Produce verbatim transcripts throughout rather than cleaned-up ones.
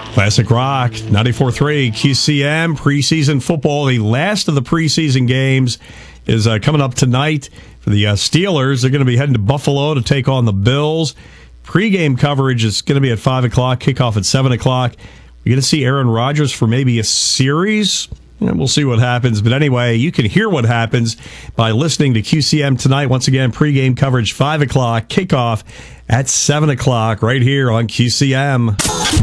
Classic Rock, ninety-four point three Q C M, preseason football. The last of the preseason games is uh, coming up tonight for the uh, Steelers. They're going to be heading to Buffalo to take on the Bills. Pre-game coverage is going to be at five o'clock, kickoff at seven o'clock. We're going to see Aaron Rodgers for maybe a series. And we'll see what happens. But anyway, you can hear what happens by listening to Q C M tonight. Once again, pregame coverage, five o'clock, kickoff at seven o'clock, right here on Q C M.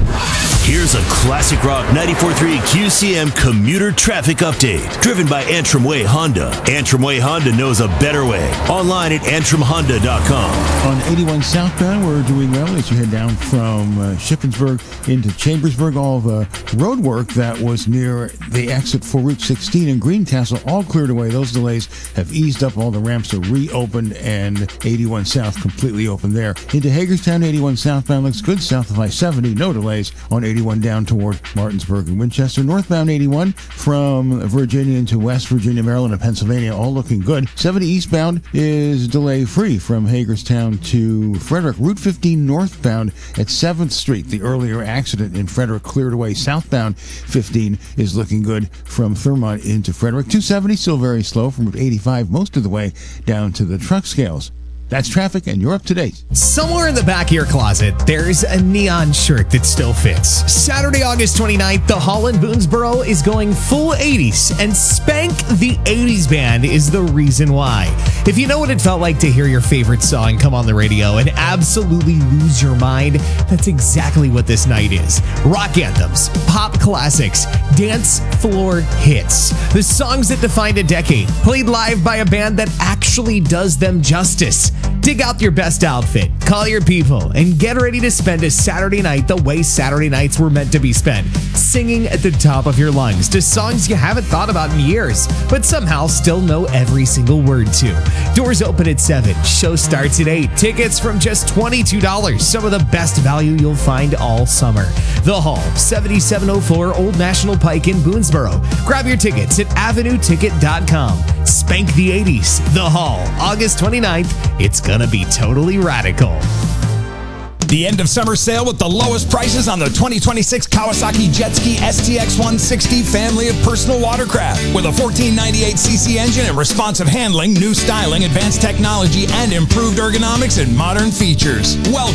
Here's a Classic Rock ninety-four point three Q C M commuter traffic update, driven by Antrim Way Honda. Antrim Way Honda knows a better way. Online at antrim honda dot com. On eighty-one southbound, we're doing well as you head down from uh, Shippensburg into Chambersburg. All the road work that was near the exit for Route sixteen in Greencastle all cleared away. Those delays have eased up. All the ramps are reopened, and eighty-one south completely open there. Into Hagerstown, eighty-one southbound looks good. South of I seventy, no delays on eighty-one down toward Martinsburg and Winchester. Northbound eighty-one from Virginia into West Virginia, Maryland, and Pennsylvania, all looking good. seventy eastbound is delay-free from Hagerstown to Frederick. Route fifteen northbound at seventh Street. The earlier accident in Frederick cleared away. Southbound fifteen is looking good from Thurmont into Frederick. two seventy still very slow from Route eighty-five most of the way down to the truck scales. That's traffic, and you're up to date. Somewhere in the back of your closet, there's a neon shirt that still fits. Saturday, August twenty-ninth, the Hall in Boonesboro is going full eighties, and Spank the eighties Band is the reason why. If you know what it felt like to hear your favorite song come on the radio and absolutely lose your mind, that's exactly what this night is. Rock anthems, pop classics, dance floor hits. The songs that defined a decade, played live by a band that actually does them justice. Dig out your best outfit, call your people, and get ready to spend a Saturday night the way Saturday nights were meant to be spent, singing at the top of your lungs to songs you haven't thought about in years, but somehow still know every single word to. Doors open at seven, show starts at eight, tickets from just twenty-two dollars, some of the best value you'll find all summer. The Hall, seventy-seven oh four Old National Pike in Boonesboro. Grab your tickets at avenue ticket dot com. Spank the eighties, The Hall, August twenty-ninth. It's gonna be totally radical. The end of summer sale with the lowest prices on the twenty twenty-six Kawasaki Jet Ski S T X one sixty family of personal watercraft. With a fourteen ninety-eight c c engine and responsive handling, new styling, advanced technology, and improved ergonomics and modern features. Welcome